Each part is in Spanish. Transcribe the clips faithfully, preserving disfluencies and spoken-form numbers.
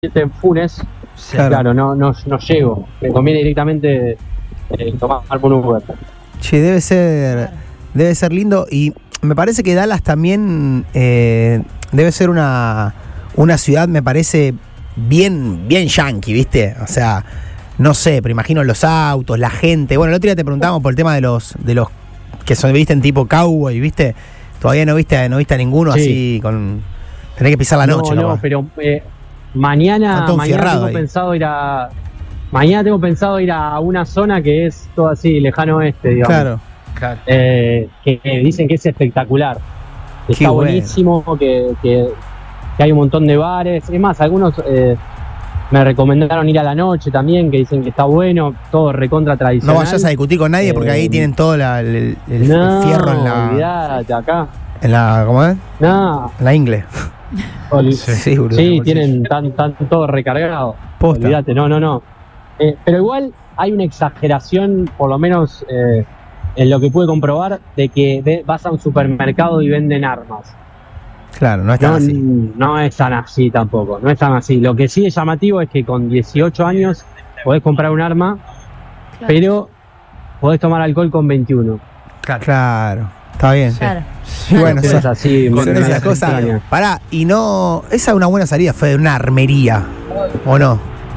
en Funes, Claro. claro, no, no, no llego. Me conviene directamente eh, tomar un Uber. Che, debe ser, debe ser lindo. Y me parece que Dallas también eh, debe ser una, una ciudad, me parece, bien, bien yankee, ¿viste? O sea, no sé, pero imagino los autos, la gente. Bueno, el otro día te preguntábamos por el tema de los, de los que son, viste, en tipo cowboy, ¿viste? Todavía no viste, no viste a ninguno Sí. así con. Tenés que pisar la noche, No, no, capaz. pero eh, mañana, todo mañana enfierrado tengo ahí. pensado ir a. Mañana tengo pensado ir a una zona que es todo así, lejano oeste, digamos. Claro. Claro. Eh, que, que dicen que es espectacular. Que Qué está bueno. buenísimo, que, que, que hay un montón de bares. Es más, algunos eh, me recomendaron ir a la noche también, que dicen que está bueno, todo recontra No tradicional. vayas a discutir con nadie porque ahí Eh, tienen todo la- el, el- el No, fierro en la. olvidate, acá. En la. ¿Cómo es? No, En la ingle. oli- Sí, sí, boludo. sí, tienen tan, tan todo recargado. Posta. Olvídate, no, no, no. Eh, pero igual hay una exageración, por lo menos eh, en lo que pude comprobar, de que ve- vas a un supermercado y venden armas. Claro, no es tan No, así. no es tan así tampoco, no es tan así. Lo que sí es llamativo es que con dieciocho años podés comprar un arma, Claro. pero podés tomar alcohol con veintiuno. Claro. Claro, está bien. Claro. Y bueno, Es son, así, son me- me esas cosas. extraña. Pará, y no. Esa es una buena salida, fue de una armería. ¿O no?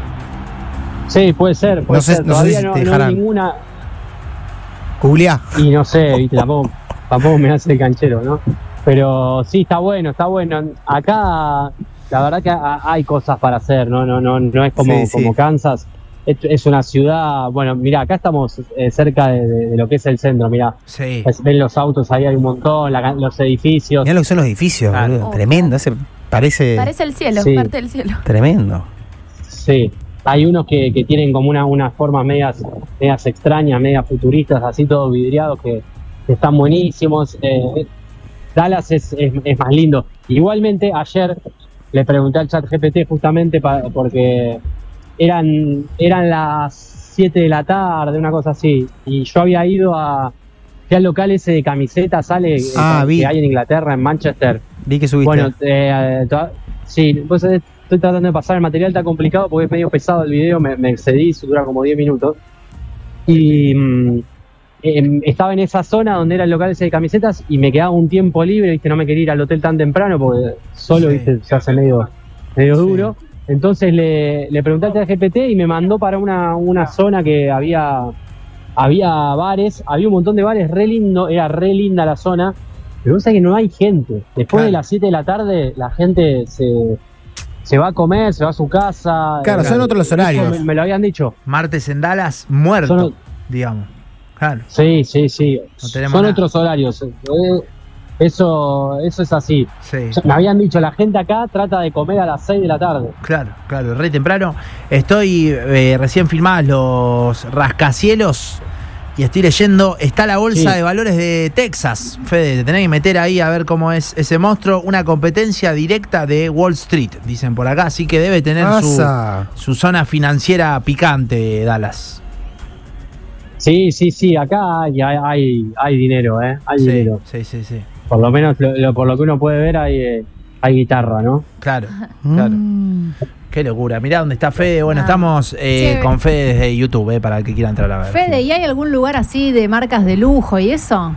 Sí, puede ser, puede No sé- ser. no sé Todavía si no, te no dejarán. hay ninguna. Googleá. Y no sé, viste, tampoco, tampoco me hace el canchero, ¿no? Pero sí, está bueno, está bueno. Acá, la verdad que ha- hay cosas para hacer, ¿no? No, no, no es como, Sí, sí. como Kansas. Es, es una ciudad, bueno, mirá, acá estamos eh, cerca de, de- de lo que es el centro, mirá. Sí. Pues, ven los autos, ahí hay un montón, la ca- los edificios. Mirá lo que son los edificios, Claro. boludo. Oh, Tremendo. Ese parece, Parece el cielo, Sí. parte del cielo. tremendo. Sí, hay unos que, que tienen como una, unas formas medias, medias extrañas, medias futuristas, así todos vidriados, que, que están buenísimos. Eh, Dallas es, es, es más lindo. Igualmente, ayer le pregunté al chat G P T justamente pa- porque eran, eran las siete de la tarde, una cosa así, y yo había ido a... Fui al local ese de camisetas, sale, eh, Ah, que vi. hay en Inglaterra, en Manchester. Vi que subiste. Bueno, eh, to- sí, pues eh, estoy tratando de pasar el material, está complicado porque es medio pesado el video, me, me excedí, dura como diez minutos. Y mm, em, estaba en esa zona donde era el local ese de camisetas y me quedaba un tiempo libre, viste, no me quería ir al hotel tan temprano porque solo, Sí. viste, se hace medio, medio Sí. duro. Entonces le, le pregunté al chat G P T y me mandó para una, una zona que había, había bares, había un montón de bares, re lindo, era re linda la zona. Pero vos sabés que no hay gente. Después Claro. de las siete de la tarde, la gente se, se va a comer, se va a su casa. Claro, son otros los Eso horarios. Me, me lo habían dicho. Martes en Dallas, muerto, Son- digamos. Claro. Sí, sí, sí. No tenemos Son nada. otros horarios. Eh, Eso, eso es así. Sí. Me habían dicho, la gente acá trata de comer a las seis de la tarde. Claro, claro, re temprano. Estoy eh, recién filmadas los rascacielos y estoy leyendo, está la bolsa Sí. de valores de Texas. Fede, te tenés que meter ahí a ver cómo es ese monstruo. Una competencia directa de Wall Street, dicen por acá. Así que debe tener su, Pasa. su zona financiera picante, Dallas. Sí, sí, sí, acá hay, hay, hay, hay dinero, ¿eh? Hay Sí, dinero. sí, sí, sí. Por lo menos lo- lo- por lo que uno puede ver hay, eh, hay guitarra, ¿no? Claro, claro. Mm. Qué locura. Mirá dónde está Fede. Bueno, Ah. estamos eh, Sí. con Fede desde YouTube, eh, para el que quiera entrar a ver. Fede, ¿y hay algún lugar así de marcas de lujo y eso?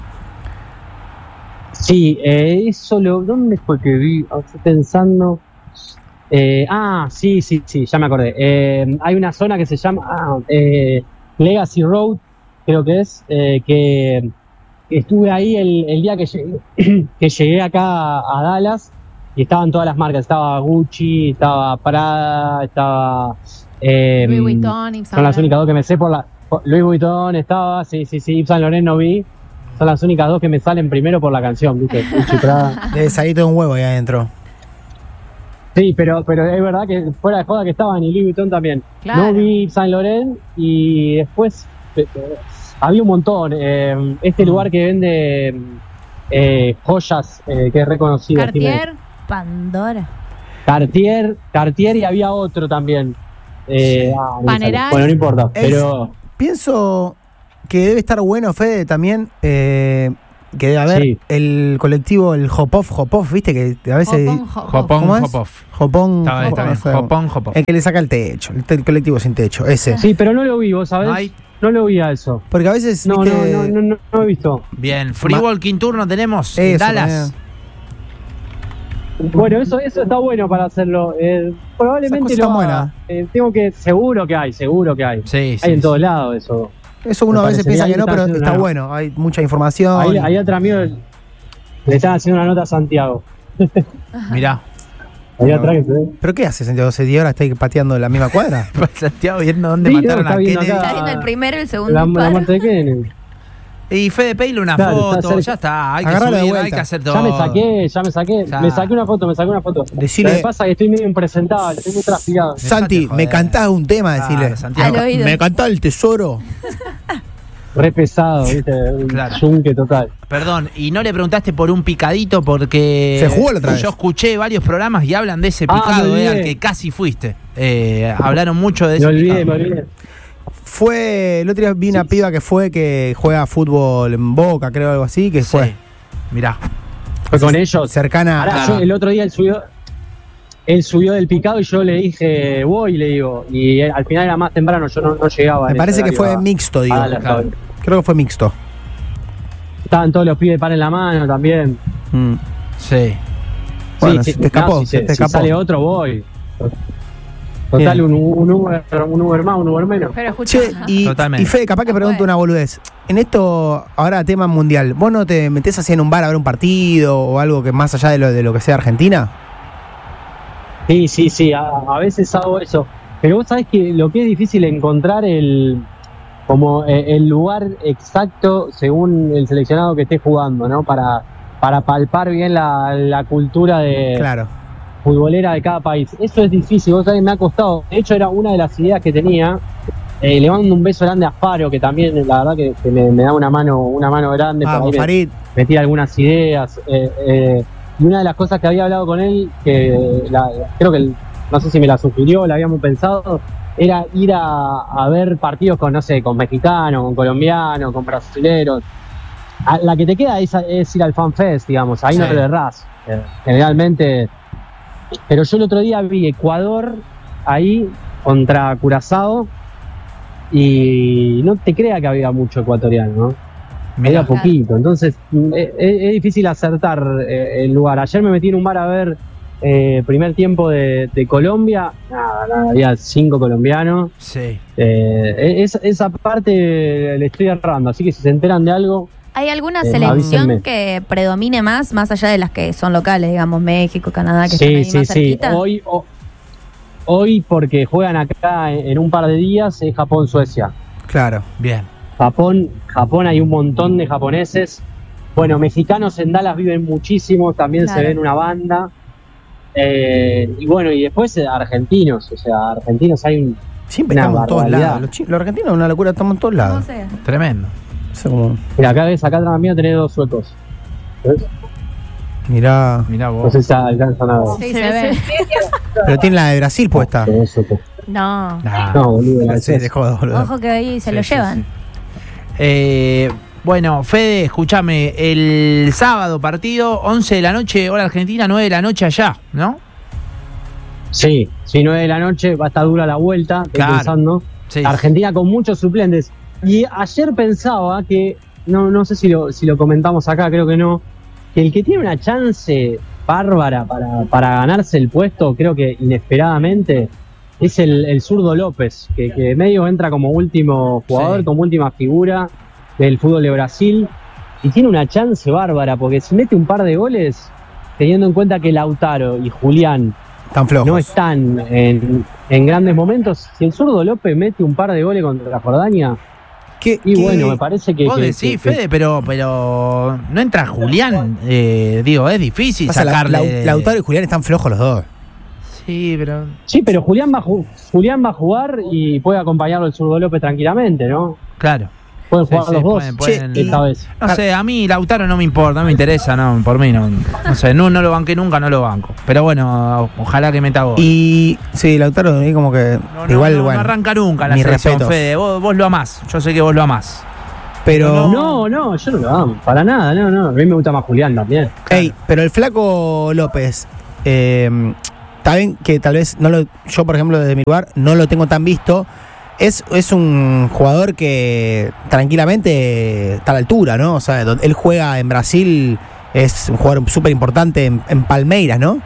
Sí, eh, eso lo. ¿Dónde fue que vi? Ah, Estoy pensando. Eh, ah, sí, sí, sí, ya me acordé. Eh, hay una zona que se llama ah, eh, Legacy Road, creo que es, eh, que estuve ahí el, el día que llegué, que llegué acá a, a Dallas y estaban todas las marcas. Estaba Gucci, estaba Prada, estaba. Eh, Louis Vuitton, Yves son las Saint únicas dos que me sé por la. por- Louis Vuitton estaba, sí, sí, sí. Yves Saint Laurent no vi. Son las únicas dos que me salen primero por la canción, ¿viste? Gucci, Prada. Debe salir todo un huevo ahí adentro. Sí, pero, pero es verdad que fuera de joda que estaban y Louis Vuitton también. Claro. No vi Yves Saint Laurent y después eh, eh, había un montón. Eh, este lugar que vende eh, joyas, eh, que es reconocido. aquí me- Cartier, Pandora. Cartier, Cartier y había otro también. Eh, ah, no me sale. Panerai. Bueno, no importa, Es- pero Pienso que debe estar bueno, Fede, también eh, que debe haber Sí. el colectivo, el Hop-Off, Hop-Off, ¿viste? Que a veces... Hop-on, hop-off. Hop-on, ¿Cómo es? hop-off. Hopón, Está bien, está bien. no sé. Hop-on, hop-off. El que le saca el techo, el, te- el colectivo sin techo, ese. Sí, pero no lo vi, ¿vos sabés? No No, hay- lo vi a eso. Porque a veces, No, no, viste, no, no, no, no he visto. Bien, Free Ma- Walking Tour no tenemos en Eso, Dallas. Bueno, eso, eso está bueno para hacerlo. Eh, probablemente Esas cosas lo están haga. Eh, tengo que, seguro que hay, seguro que hay. Sí, Hay sí. en sí. todos lados eso. eso uno me a veces parecería piensa que no, que pero está está haciendo bueno. Hay mucha información. Ahí, ahí otro amigo le están haciendo una nota a Santiago. Mirá. Ahí atrás que se ve. ¿Pero qué hace Santiago? ¿Se dio ahora está ahí pateando la misma cuadra? Santiago viendo dónde Sí, no, mataron está a viendo Kennedy. acá. Está viendo el primero y el segundo La, la disparo. muerte de Kennedy. Y Fede Peilo una Claro, está foto, cerca. ya está, hay que Agarralo de subir, vuelta. hay que hacer todo. Ya me saqué, ya me saqué. Ya. Me saqué una foto, me saqué una foto. Decile- Lo que pasa es que estoy medio impresentable, estoy muy transpirado. Santi, joder. me cantás un tema, Claro, decirle. Santiago. Al oído. Me cantás el tesoro. Re pesado, ¿viste? Un Claro. yunque total. Perdón, y no le preguntaste por un picadito porque Se jugó la otra vez. yo escuché varios programas y hablan de ese Ah, picado, me eh, olvidé. al que casi fuiste. Eh, hablaron mucho de Me ese olvidé, me picado. olvidé. Fue, el otro día vi una piba que fue, que juega fútbol en Boca, creo, algo así, que fue Sí. Mirá. Fue con ellos. cercana Ahora, a... yo, el otro día él subió, él subió del picado y yo le dije, voy, le digo. Y él- al final era más temprano, yo no, no llegaba. Me en parece ese que fue horario a- mixto, digo. a Dallas, claro. ¿sabes? Creo que fue mixto. Estaban todos los pibes para en la mano también. Mm. Sí. Bueno, Sí, se sí, te escapó, no, si se se- te si escapó. sale otro, voy. Total, Bien. un, un, Uber, un Uber más, un Uber menos. Pero escucha, Che, y, Totalmente. y Fede, capaz que Ah, pregunto bueno. una boludez. En esto, ahora tema mundial, ¿vos no te metés así en un bar a ver un partido o algo que más allá de lo, de lo que sea Argentina? Sí, sí, sí, a, a veces hago eso. Pero vos sabés que lo que es difícil encontrar el como eh, el lugar exacto según el seleccionado que esté jugando, ¿no? Para, para palpar bien la, la cultura de Claro. futbolera de cada país. Eso es difícil, vos sabés, me ha costado. De hecho, era una de las ideas que tenía. Eh, le mando un beso grande a Faro, que también la verdad que, que me, me da una mano, una mano grande Vamos, por ahí me- Farid. me tira algunas ideas. eh, eh, y una de las cosas que había hablado con él, que la- creo que, él- no sé si me la sugirió, la habíamos pensado, era ir a, a ver partidos con, no sé, con mexicanos, con colombianos, con brasileros. A- la que te queda es, es ir al FanFest, digamos, ahí no Sí. te errás. Eh, generalmente. Pero yo el otro día vi Ecuador ahí contra Curazao y no te crea que había mucho ecuatoriano, ¿no? Mirá. Había poquito, entonces mm, es, es difícil acertar eh, el lugar. Ayer me metí en un bar a ver eh, primer tiempo de, de Colombia, nada, nada, había cinco colombianos. Sí. Eh, es- esa parte le estoy errando, así que si se enteran de algo, ¿hay alguna Eh, selección avísenme. que predomine más, más allá de las que son locales, digamos, México, Canadá, que están sí, ahí sí, más sí. cerquita? Hoy, ho- hoy porque juegan acá en, en un par de días es Japón-Suecia. Claro. Bien. Japón, Japón hay un montón de japoneses. Bueno, mexicanos en Dallas viven muchísimos, también Claro. se ven una banda. Eh, y bueno, y después eh, argentinos, o sea, argentinos hay un... Siempre Una estamos en todos barbaridad. lados. Los, chi- los argentinos, una locura, estamos en todos No lados. sé. Tremendo. Eso como, Mira, acá ves, acá atrás mío tenés dos suecos. ¿Ves? mirá. Mirá No vos. sé si alcanzan a ver. Sí, se ve. Pero tiene la de Brasil puesta. Tenés dos suecos. No. Nah. No, boludo, la Sí, de de joda, boludo. Ojo que ahí se Sí, lo sí, llevan. sí. Eh, bueno, Fede, escúchame, el sábado partido, once de la noche, hora argentina, nueve de la noche allá, ¿no? Sí, si nueve de la noche va a estar dura la vuelta, estoy Claro. pensando. Sí. Argentina con muchos suplentes. Y ayer pensaba que, no, no sé si lo, si lo comentamos acá, creo que no, que el que tiene una chance bárbara para, para ganarse el puesto, creo que inesperadamente, es el, el zurdo López, que, que medio entra como último jugador, Sí. como última figura del fútbol de Brasil, y tiene una chance bárbara, porque si mete un par de goles, teniendo en cuenta que Lautaro y Julián Tan flojos. no están en, en grandes momentos. Si el zurdo López mete un par de goles contra Jordania, ¿Qué- y qué- bueno, me parece que. Vos que- decís, que- que- Fede, pero, pero no entra Julián, eh, digo, es difícil pasa? La- sacarle... Lau- Lautaro y Julián están flojos los dos. Sí, pero... Sí, pero Julián va, a ju- Julián va a jugar y puede acompañarlo el zurdo López tranquilamente, ¿no? Claro. Pueden Sí, jugar sí, los dos pueden- pueden- Che, esta vez. No sé, a mí Lautaro no me importa, no me interesa, no, por mí no. No sé, no, no lo banqué nunca, no lo banco. Pero bueno, ojalá que meta gol. Y sí, Lautaro, ahí como que. No, no, igual, no, no bueno. arranca nunca la mis selección, respetos. Fede. Vos, vos lo amás, yo sé que vos lo amás. Pero. No, no, yo no lo amo, para nada, no, no. A mí me gusta más Julián también. Ey, pero el flaco López, eh, está bien que tal vez no lo, yo por ejemplo desde mi lugar no lo tengo tan visto. Es, es un jugador que tranquilamente está a la altura, ¿no? O sea, donde él juega en Brasil, es un jugador súper importante en, en Palmeiras, ¿no?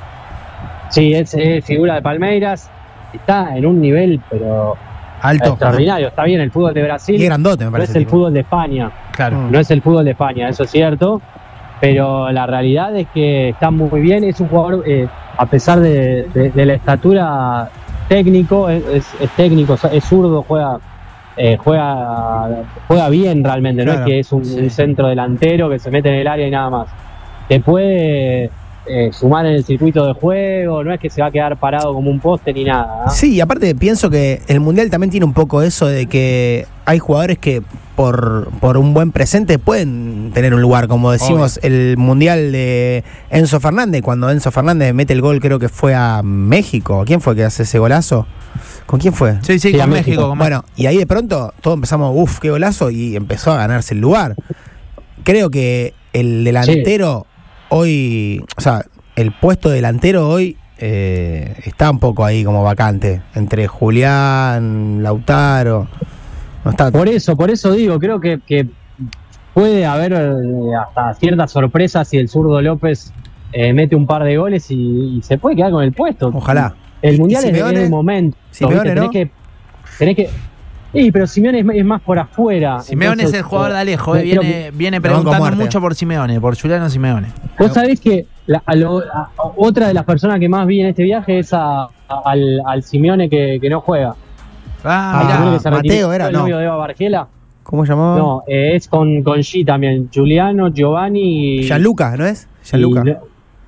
Sí, es, es figura de Palmeiras, está en un nivel, pero Alto. extraordinario. Está bien el fútbol de Brasil, Y es grandote, me no parece. es el tipo. fútbol de España. Claro. Mm. No es el fútbol de España, eso es cierto, pero la realidad es que está muy bien. Es un jugador, eh, a pesar de, de- de la estatura técnico, es, es- es técnico, es zurdo, juega, eh, juega, juega bien realmente. No Claro, es que es un, sí. un centro delantero que se mete en el área y nada más. Te puede eh, sumar en el circuito de juego, no es que se va a quedar parado como un poste ni nada, ¿no? Sí, y aparte pienso que el Mundial también tiene un poco eso de que hay jugadores que por, por un buen presente pueden tener un lugar, como decimos, el Mundial de Enzo Fernández, cuando Enzo Fernández mete el gol, creo que fue a México. ¿Quién fue que hace ese golazo? ¿Con quién fue? Sí, sí, Sí, a con México. México. con Bueno, y ahí de pronto todos empezamos, uff, qué golazo, y empezó a ganarse el lugar. Creo que el delantero hoy, o sea, el puesto delantero hoy eh, está un poco ahí como vacante, entre Julián, Lautaro, no está. Por eso, por eso digo, creo que, que puede haber eh, hasta ciertas sorpresas si el zurdo López eh, mete un par de goles y, y se puede quedar con el puesto. Ojalá. El Y- mundial y es, es Simeone, el momento. Simeone, ¿viste? ¿no? Tenés que, tenés que. Sí, pero Simeone es, es más por afuera. Simeone entonces, es el jugador de eh, Alejo, eh, creo viene, que- viene Lo banco a preguntando muerte. mucho por Simeone, por Juliano Simeone. Vos sabés que la- a lo- a- otra de las personas que más vi en este viaje es a, a- al, al Simeone que, que no juega. Ah, Al mirá. Simeone que se retiró, Mateo era, el no. novio de Eva Bargiela. ¿Cómo se llamó? No, eh, es con, con G también. Giuliano, Giovanni. y- Gianluca, ¿no es? Gianluca. y-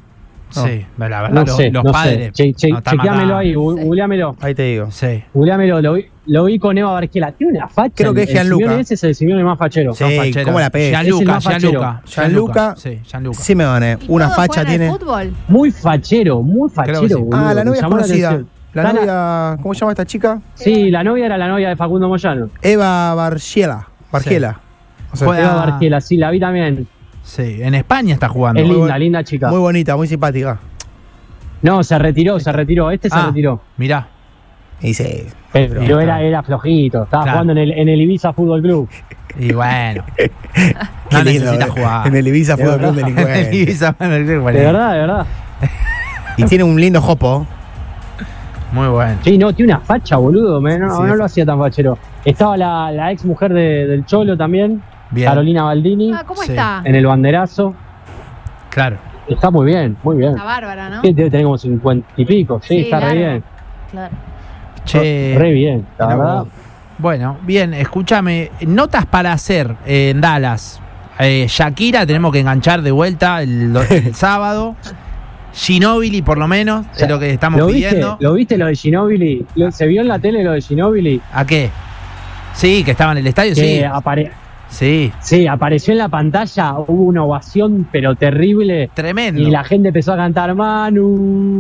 Sí, la verdad, No los, sé, los no padres. sé. Che, che, no, está chequeámelo matado. ahí, gu- Sí. googleámelo. Ahí te digo. Sí. Googleámelo, lo vi, lo vi con Eva Bargiela. Tiene una facha. Creo que es el- el Gianluca. Simeone ese es el Simeone más fachero. Sí. Son facheros. ¿cómo la pega? Es el Gianluca, más fachero. Gianluca. Gianluca. Sí, Gianluca. Simeone, ¿Y una todos facha juegan al tiene. fútbol? Muy fachero, muy Creo que fachero. sí. boludo. Ah, la novia Me es llamó la conocida. atención. La Está novia, ¿cómo se llama esta chica? Sí, la novia era la novia de Facundo Moyano. Eva Bargiela. Bargiela. O sea, Juega- Eva Bargiela, sí, la vi también. Sí, en España está jugando. Es Muy linda, buen- linda chica. muy bonita, muy simpática. No, se retiró, se retiró. Este se Ah, retiró. Mirá. Y dice, Pero Pero- era, era flojito. Estaba Claro. jugando en el, en el Ibiza Fútbol Club. Y bueno. qué no lindo, necesita eh. jugar. En el Ibiza De Fútbol Club verdad. delincuente. Ibiza, bueno, De bueno. verdad, de verdad. Y tiene un lindo jopo. Muy bueno. Sí, no, tiene una facha, boludo. me- no, Sí. no lo hacía tan fachero. Estaba la, la ex mujer de- del Cholo también, Bien. Carolina Baldini, Ah, ¿cómo Sí. está? en el banderazo. Claro. Está muy bien, muy bien. Está bárbara, ¿no? Sí, debe tener como cincuenta y pico. Sí, Sí, está re largo. bien. Claro. Che. Re bien, la Mirá verdad. vos. Bueno, bien, escúchame. Notas para hacer eh, en Dallas. Eh, Shakira, tenemos que enganchar de vuelta el, do- el sábado. Ginóbili, por lo menos, sea, es lo que estamos ¿Lo viste? pidiendo. ¿Lo viste lo de Ginóbili? Lo- ¿Se vio en la tele lo de Ginóbili? ¿A qué? Sí, que estaba en el estadio, Que sí. apare- Sí, sí, apareció en la pantalla, hubo una ovación, pero terrible. tremendo. Y la gente empezó a cantar Manu.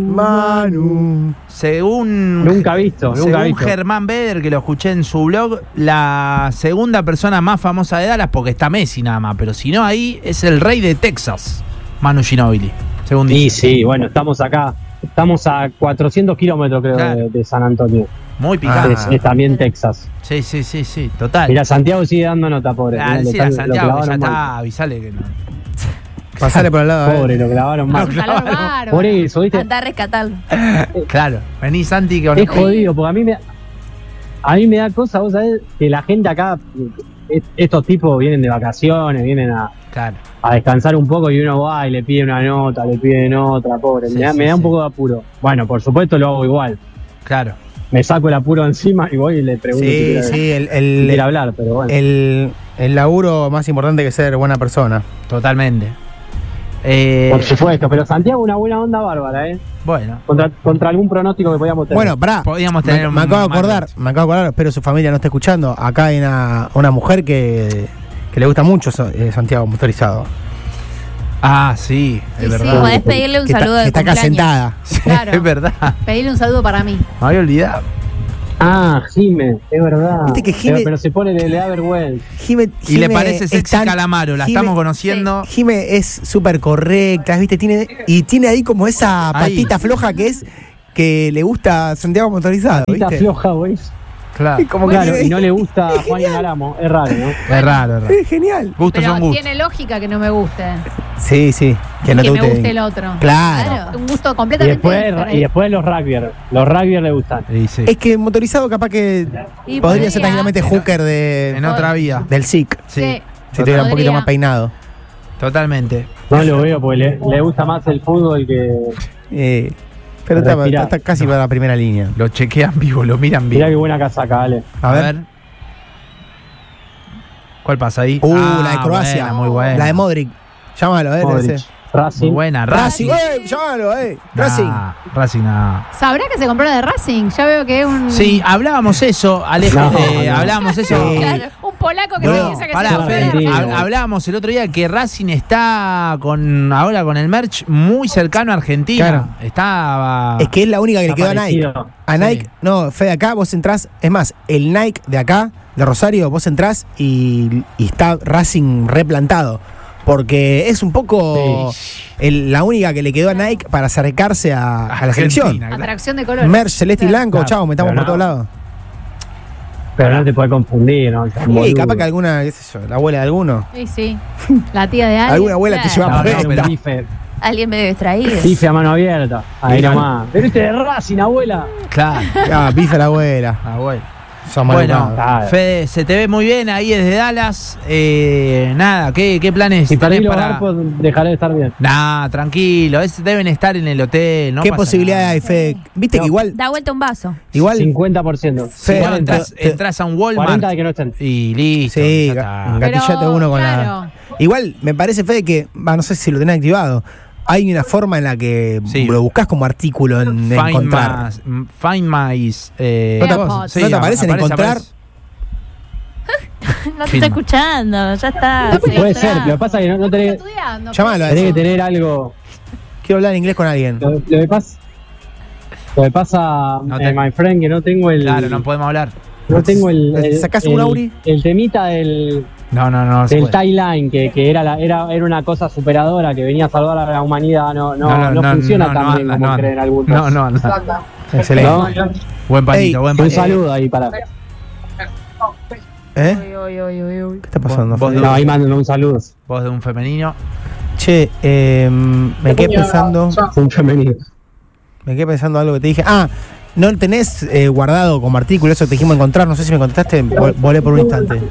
Manu. Según, Nunca visto, nunca según visto. Germán Beder, que lo escuché en su blog, la segunda persona más famosa de Dallas, porque está Messi nada más, pero si no ahí es el rey de Texas, Manu Ginóbili, según Y dice. sí, bueno, estamos acá. Estamos a cuatrocientos kilómetros, creo, Claro. de, de San Antonio. Muy Ah. picante. Es, es también Texas. Sí, sí, sí, sí, total. Mira, Santiago sigue dando nota, pobre. Ah, Lo sí, están- a lo Santiago, que ya clavaron mal. está, avisale que no. Pasale por el lado. Pobre, eh. lo clavaron mal. Un calor bárbaro. Por eso, ¿viste? Anda a rescatarlo. Claro, vení Santi que Es jodido, porque a mí me, a mí me da cosa, vos sabés, que la gente acá, est- estos tipos vienen de vacaciones, vienen a, Claro. a descansar un poco y uno va y le pide una nota, le piden otra, pobre. Sí, me da, sí, me da un sí. poco de apuro. Bueno, por supuesto lo hago igual. Claro. Me saco el apuro encima y voy y le pregunto si Sí, quiere, sí, el, si el, quiere hablar, pero bueno. el, el laburo más importante que ser buena persona. Totalmente. Eh, Por supuesto, pero Santiago una buena onda bárbara, ¿eh? bueno, Contra, contra algún pronóstico que podíamos tener. Bueno, pará. podíamos Me, tener un me acabo de más acordar, rato. me acabo de acordar, espero su familia no esté escuchando. Acá hay una, una mujer que, que le gusta mucho so- eh, Santiago Motorizado. Ah, sí, es Sí, sí, verdad. podés pedirle un que está, saludo que de está acá cumpleaños. sentada. Sí, Claro. es verdad. Pedirle un saludo para mí. Me había olvidado. Ah, Jime, es verdad. Viste que Jime- pero, pero se pone, le, le da vergüenza. Jime, Y le Jime parece es sexy tan- Calamaro, la Jime- estamos conociendo. Jime es súper correcta, ¿viste? Tiene, y tiene ahí como esa Ahí. patita floja que es que le gusta Santiago Motorizado, Está ¿viste? floja, güey. Claro. Como que Claro, tiene- y no le gusta a Juan Ingaramo, es raro, ¿no? Es raro, es raro. Es genial. Gustos Pero son gustos. tiene lógica que no me guste. Sí, sí. Que no que te me guste. guste el otro. Claro. Un gusto Y completamente después, diferente. y después los rugbyers, los rugbyers le gustan. Sí, sí. Es que motorizado capaz que Y podría podría. ser tranquilamente hooker de, En otra vida. del S I C. Sí, Sí. Si tuviera un poquito Podría. más peinado. totalmente. No lo veo porque le, le gusta más el fútbol que. Eh, pero está, Respirá. está casi para la primera línea. Lo chequean vivo, lo miran Mirá qué vivo. buena casaca, Ale. A ver. ¿Cuál pasa ahí? Uh, la de Croacia. buena, muy buena. La de Modric. Llámalo, a ver. Modric, ese. Racing. Muy buena, Racing, Racing. eh, llámalo, eh. Nah, Racing. Racing, nada. ¿Sabrá que se compró la de Racing? Ya veo que es un. Sí, hablábamos eso, Alejo. No, eh, no. hablábamos eso. Sí. Claro, un polaco que No, se piensa que Pará, se compró Fede, la de Argentina. Racing. hab- hablábamos el otro día que Racing está con ahora con el merch muy cercano a Argentina. Claro. Está Es que es la única que le quedó a Nike. Aparecido. A Sí. Nike, no, Fede, acá vos entrás. Es más, el Nike de acá, de Rosario, vos entrás y, y está Racing replantado. Porque es un poco el- la única que le quedó a Nike para acercarse a, a la selección. Argentina, claro. Atracción de colores. Merch, celeste y blanco, Claro, chao, metamos pero por todos no. lados. Pero no te puede confundir, ¿no? Y capaz que alguna, qué sé yo, la abuela de alguno. Sí, sí. La tía de alguien. Alguna abuela te lleva No, no, puesta. pero bife, Alguien medio distraído. bife a mano abierta. Ahí Claro. nomás. Pero este de Racing, abuela. Claro. Ah, bife a la abuela. Ah, bueno. Son Bueno, maleducados. Claro. Fede, se te ve muy bien ahí desde Dallas. Eh, nada, ¿qué, qué planes Si perdí tenés los para...? barcos, dejaré de estar bien. Nah, tranquilo, es- deben estar en el hotel. No ¿Qué pasa posibilidades nada. hay, Fede? Viste No. que igual, Da vuelta un vaso. igual, cincuenta por ciento. Fede, Igual cuarenta, entras, te- entras a un Walmart cuarenta de que no estén. y listo. sí, ya ga- está. Pero, gatillate uno con claro. la. Igual me parece, Fede, que, va, no sé si lo tenés activado. Hay una forma en la que Sí. lo buscás como artículo en Find encontrar. my, find my eh, ¿No te- AirPods. no te aparece en encontrar? No te Filma. está escuchando, ya está. No, Puede Sí, ser, claro. lo que pasa es que no, no tenés, Estudiando. Llámalo a tenés que eso. tener algo. Quiero hablar inglés con alguien. Lo, lo que pasa. Lo que pasa, No eh, te- my friend, que no tengo el. Claro, no podemos hablar. no tengo el. el ¿Sacás el- un Auri? El temita del. No, no, no. se del puede. tie line, que, que era, la, era, era una cosa superadora que venía a salvar a la humanidad. No, no, no, funciona no, tan no bien anda, como no creen anda. algunos. No, no, anda. Excelente. ¿No? Buen panito, Ey, buen Un panito. saludo ahí para. ¿Eh? Uy, uy, uy, uy, uy. ¿Qué está pasando, Vos- Fede? No, ahí mándenme un saludo. Voz de un femenino. Che, eh, me quedé pensando. Un femenino. Me quedé pensando algo que te dije. Ah, no tenés eh, guardado como artículo eso que te dijimos encontrar. No sé si me contestaste. vol- Volé por un instante.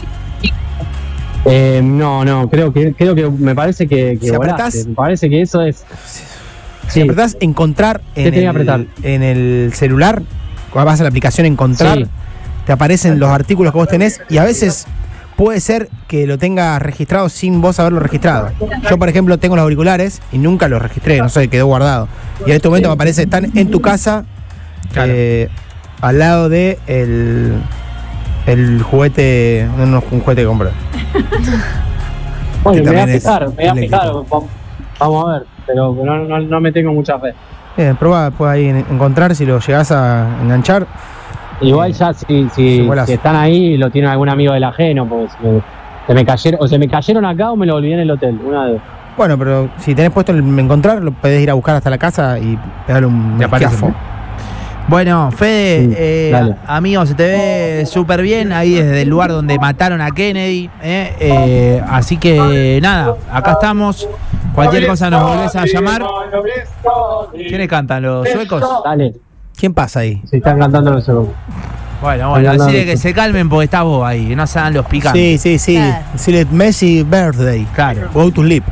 Eh, no, no, creo que, creo que me parece que, que Si volaste. apretás- Me parece que eso es. Si apretás encontrar ¿Qué en tenés que el, apretar? en el celular, cuando vas a la aplicación encontrar, Sí. te aparecen los artículos que vos tenés y a veces puede ser que lo tengas registrado sin vos haberlo registrado. Yo, por ejemplo, tengo los auriculares y nunca los registré, no sé, quedó guardado. Y en este momento me aparece, están en tu casa, Claro. eh, al lado de el, el juguete, no, no, un juguete que compré. Bueno, Que me voy a también es fijar, me voy a eléctrico. fijar. Vamos, vamos a ver, pero no, no, no me tengo mucha fe. Bien, probá después ahí en- encontrar si lo llegás a enganchar. Igual Eh, ya si, sí, si, golazo. si están ahí lo tiene algún amigo del ajeno, pues me- se me cayeron, o se me cayeron acá o me lo olvidé en el hotel, una de Bueno, pero si tenés puesto el encontrar, lo podés ir a buscar hasta la casa y pegarle un Te aparece. esquiafo. Bueno, Fede, Sí, eh, dale. amigo, se te ve súper bien ahí desde el lugar donde mataron a Kennedy. eh, eh, así que nada, acá estamos. Cualquier cosa nos volvés a llamar. ¿Quiénes cantan? ¿Los suecos? Dale, ¿Quién pasa ahí? si están cantando los segundos. Bueno, bueno, Hablando decirle de que eso. se calmen porque estás vos ahí, que no sean los picantes. Sí, sí, sí. Claro. Decirle Messi birthday. Claro. Go to sleep.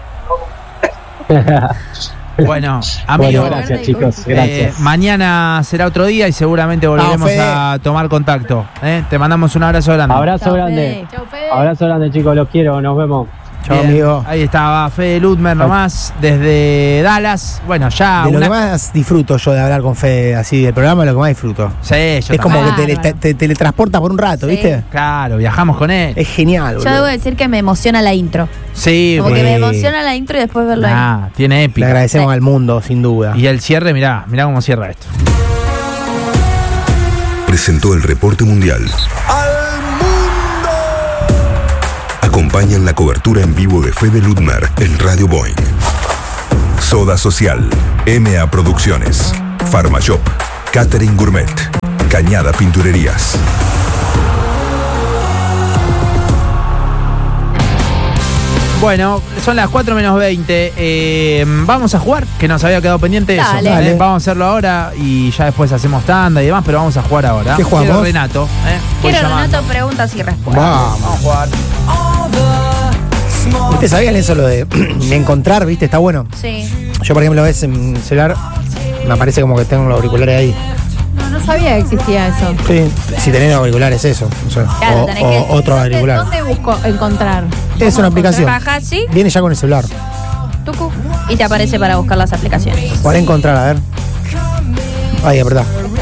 Bueno, amigo, Bueno, gracias chicos, eh, gracias. mañana será otro día y seguramente volveremos Fede. a tomar contacto. ¿eh? Te mandamos un abrazo grande. Abrazo Chao, grande, Fede. Chau, Fede. abrazo grande chicos, los quiero, nos vemos. Chao, Bien, amigo. Ahí estaba Fede Ludmer nomás, desde Dallas. Bueno, ya De lo una... que más disfruto yo de hablar con Fede así del programa, lo que más disfruto. Sí, yo es como también. que te, Bárbaro. te- te teletransporta por un rato, Sí. ¿viste? Claro, viajamos con él. Es genial, Yo boludo. debo decir que me emociona la intro. Sí, Como porque- que me emociona la intro y después verlo ahí. Nah, tiene Le épica. agradecemos Sí. al mundo, sin duda. Y el cierre, mirá, mirá cómo cierra esto. presentó el reporte mundial. ¡Al mundo! Acompañan la cobertura en vivo de Fede Ludmer en Radio Boeing. Soda Social, M A Producciones, Pharmashop, Catering Gourmet, Cañada Pinturerías. Bueno, son las cuatro menos veinte. Eh, vamos a jugar, que nos había quedado pendiente eso. Dale. Dale. Vamos a hacerlo ahora y ya después hacemos tanda y demás, pero vamos a jugar ahora. ¿Qué jugamos? Quiero Renato. ¿eh? Voy Quiero, llamando. Renato, preguntas y respuestas. Vamos. Vamos a jugar. ¿Ustedes sabían eso, lo de encontrar, viste? Está bueno. Sí. Yo, por ejemplo, a veces en mi celular me aparece como que tengo los auriculares ahí. No, no sabía que existía eso. Sí, si tenés auriculares, eso. O, sea, Claro, o- tenés o que- otro ¿Dónde, auricular. ¿Dónde busco encontrar? Es una aplicación. Baja, sí, Viene ya con el celular. tucu, y te aparece para buscar las aplicaciones. Para encontrar, a ver. Ahí, apretá.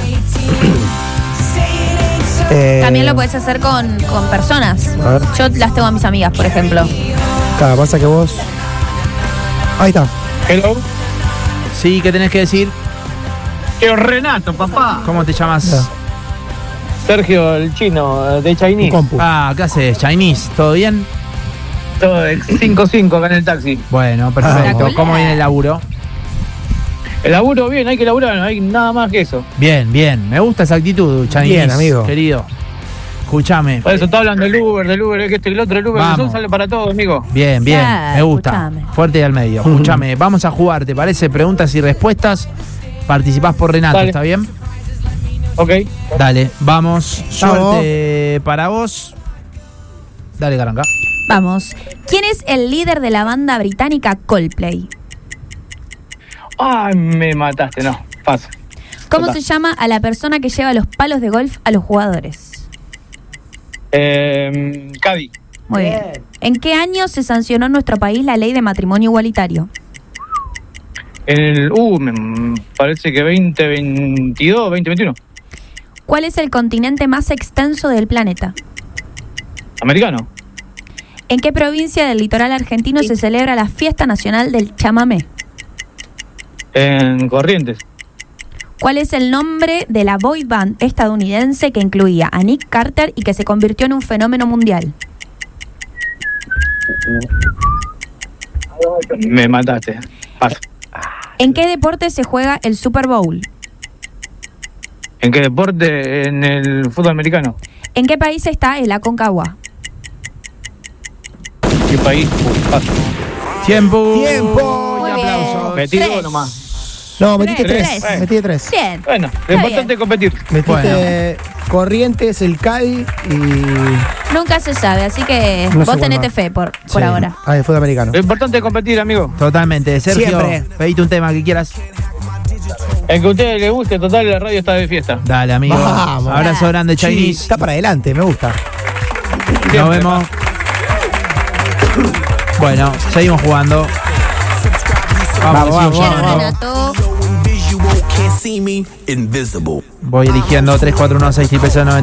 Eh, También lo puedes hacer con, con personas. A ver. Yo las tengo a mis amigas, por ejemplo. Claro, pasa que vos. Ahí está. Hello. Sí, ¿qué tenés que decir? Quiero Renato, papá. ¿Cómo te llamas? Ya. Sergio, el chino de Un Chinese. compu. Ah, ¿qué haces? Chinese, ¿todo bien? Todo de cinco cinco acá en el taxi. Bueno, Ah, perfecto. bueno. ¿Cómo viene el laburo? El laburo bien, hay que laburar, no hay nada más que eso. Bien, bien. Me gusta esa actitud, Chinese. Bien, amigo. Querido. Escúchame. Por eso está hablando del Uber, del Uber, que esto y el otro, el Uber, Vamos. el sol sale para todos, amigo. Bien, bien. Ya, Me gusta. escuchame. Fuerte y al medio. Escúchame, vamos a jugar, ¿te parece? Preguntas y respuestas. Participás por Renato, Dale. ¿está bien? Ok. Dale, vamos. Suerte para vos. Dale, Caranca. Vamos. ¿Quién es el líder de la banda británica Coldplay? Ay, me mataste, no. Pasa. ¿Cómo Total. se llama a la persona que lleva los palos de golf a los jugadores? Eh, Cadi. Muy bien. ¿En qué año se sancionó en nuestro país la ley de matrimonio igualitario? En el. Uh, me parece que veinte veintidós, veinte veintiuno. ¿Cuál es el continente más extenso del planeta? Americano. ¿En qué provincia del litoral argentino se celebra la fiesta nacional del chamamé? En Corrientes. ¿Cuál es el nombre de la boy band estadounidense que incluía a Nick Carter y que se convirtió en un fenómeno mundial? Me mataste. Paso. ¿En qué deporte se juega el Super Bowl? ¿En qué deporte? En el fútbol americano. ¿En qué país está el Aconcagua? ¿Qué país? Uh, paso. Tiempo. Tiempo. Y Muy bien. aplausos. Metí Tres. dos nomás. No, metiste Tres, tres. tres. Metí tres. Bien. Bueno, lo Está importante bien. es competir. Metiste Corrientes, el Cádiz y. Nunca se sabe, así que No sé vos cuál tenete más. fe por, por Sí. ahora. Ah, el fútbol americano. Lo importante es competir, amigo. Totalmente. Sergio, Siempre. pedite un tema que quieras. El que a ustedes les guste, total, la radio está de fiesta. Dale, amigo. Vamos. Abrazo grande, Sí, Chinese. está para adelante, me gusta. Nos vemos. Bueno, seguimos jugando. Vamos, Vamos, sigo vamos, Quiero llamando. Renato. Visual can't see me, invisible. Voy eligiendo tres cuatro uno seis y P C noventa.